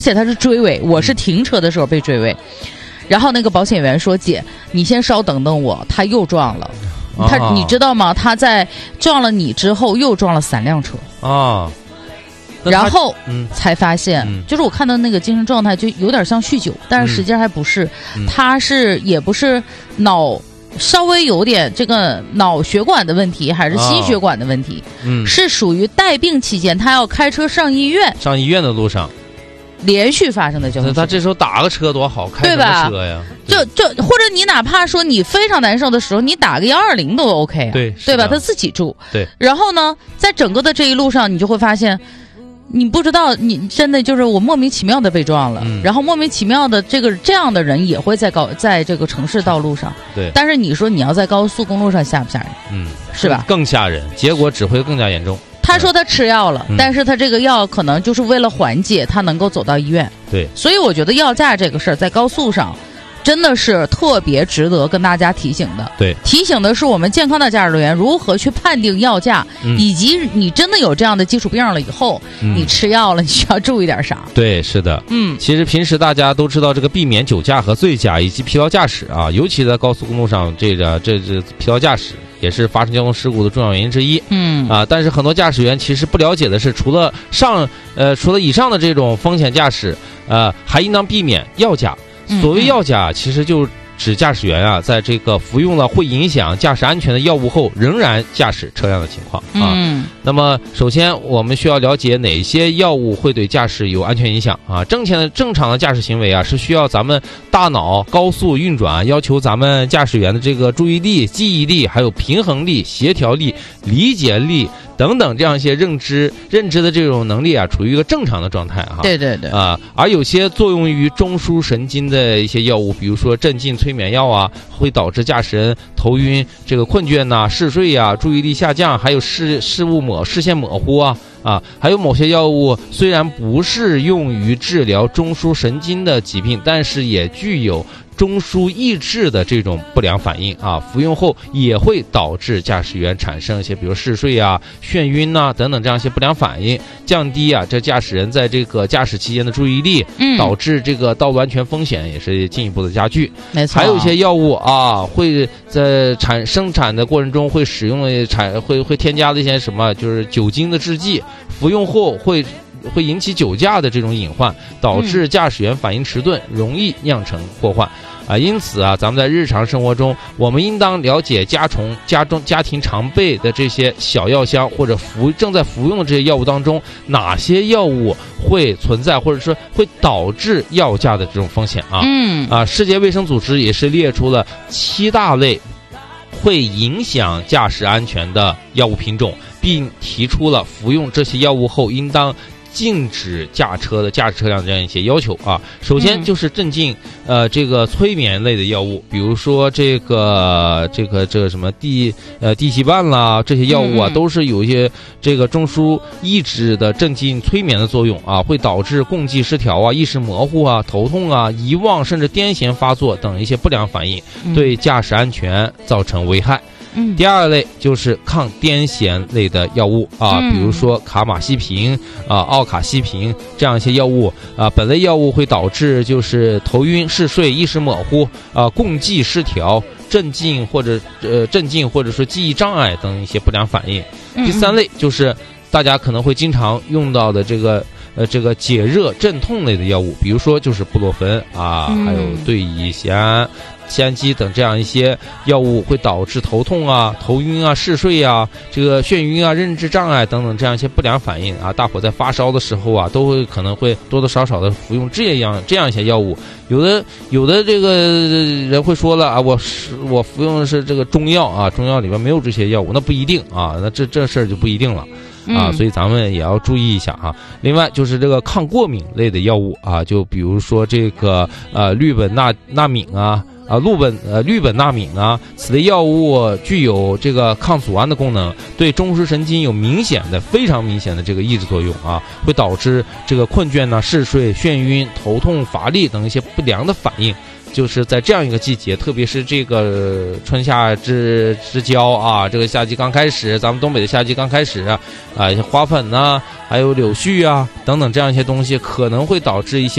且他是追尾，我是停车的时候被追尾，然后那个保险员说：“姐，你先稍等等我，他又撞了。”你知道吗？他在撞了你之后又撞了3辆车啊， 然后才发现，就是我看到那个精神状态就有点像酗酒，但是实际上还不是，他也不是稍微有点这个脑血管的问题，还是心血管的问题，是属于带病期间，他要开车上医院的路上。 连续发生的交通事故， 他这时候打个车多好，开什么车呀？ 或者你哪怕说你非常难受的时候，你打个120都 OK 啊，对吧？他自己住。 对。 然后呢，在整个的这一路上，你就会发现，你不知道，你真的就是我莫名其妙的被撞了，然后莫名其妙的这样的人也会在这个城市道路上。 对。 但是你说你要在高速公路上吓不吓人？是吧？ 更吓人，结果只会更加严重。 他说他吃药了，但是他这个药可能就是为了缓解，他能够走到医院。 对， 所以我觉得药驾这个事儿在高速上真的是特别值得跟大家提醒的。 对， 提醒的是我们健康的驾驶人员如何去判定药驾，以及你真的有这样的基础病了以后，你吃药了，你需要注意点啥？ 对，是的。其实平时大家都知道这个避免酒驾和醉驾以及疲劳驾驶啊，尤其在高速公路上，这疲劳驾驶也是发生交通事故的重要原因之一。但是很多驾驶员其实不了解的是，除了以上的这种风险驾驶，还应当避免药驾。所谓药驾，其实就指驾驶员啊，在这个服用了会影响驾驶安全的药物后，仍然驾驶车辆的情况啊。那么，首先我们需要了解哪些药物会对驾驶有安全影响啊？正常的驾驶行为啊，是需要咱们大脑高速运转，要求咱们驾驶员的这个注意力、记忆力，还有平衡力、协调力、理解力等等这样一些认知的这种能力啊，处于一个正常的状态哈。 对对对啊，而有些作用于中枢神经的一些药物，比如说镇静催眠药啊，会导致驾驶人头晕、这个困倦呐、嗜睡呀、注意力下降，还有视线模糊啊。还有某些药物虽然不是用于治疗中枢神经的疾病，但是也具有中枢抑制的这种不良反应啊，服用后也会导致驾驶员产生一些比如嗜睡啊、眩晕呐等等这样一些不良反应，降低啊这驾驶人在这个驾驶期间的注意力，导致这个道路安全风险也是进一步的加剧。 没错。 还有一些药物啊，会在生产的过程中会使用会添加的一些什么，就是酒精的制剂，服用后会引起酒驾的这种隐患，导致驾驶员反应迟钝，容易酿成祸患啊。因此啊，咱们在日常生活中，我们应当了解家庭常备的这些小药箱或者正在服用的这些药物当中，哪些药物会存在或者说会导致药驾的这种风险啊。世界卫生组织也是列出了7大类会影响驾驶安全的药物品种，并提出了服用这些药物后应当禁止驾驶车辆这样一些要求啊。首先就是镇静这个催眠类的药物，比如说这个什么地西泮啦，这些药物啊都是有一些这个中枢抑制的镇静催眠的作用啊，会导致共济失调啊、意识模糊啊、头痛啊、遗忘甚至癫痫发作等一些不良反应，对驾驶安全造成危害。第二类就是抗癫痫类的药物啊，比如说卡马西平奥卡西平这样一些药物啊，本类药物会导致就是头晕、嗜睡、意识模糊共济失调、镇静或者说记忆障碍等一些不良反应。第三类就是大家可能会经常用到的这个解热镇痛类的药物，比如说就是布洛芬啊，还有对乙酰氨基等这样一些药物，会导致头痛啊、头晕啊、嗜睡啊、这个眩晕啊、认知障碍等等这样一些不良反应啊。大伙在发烧的时候啊，都可能会多多少少的服用这样一些药物。有的这个人会说了啊，我服用的是这个中药啊，中药里面没有这些药物，那不一定啊，那这事儿就不一定了。所以咱们也要注意一下啊。另外就是这个抗过敏类的药物啊，就比如说这个氯苯那敏啊。氯苯那敏啊，此类药物具有这个抗组胺的功能，对中枢神经有非常明显的这个抑制作用啊，会导致这个困倦呐、嗜睡、眩晕、头痛、乏力等一些不良的反应。就是在这样一个季节，特别是这个春夏之交啊，这个夏季刚开始，咱们东北的夏季刚开始啊，花粉呐，还有柳絮啊等等这样一些东西，可能会导致一些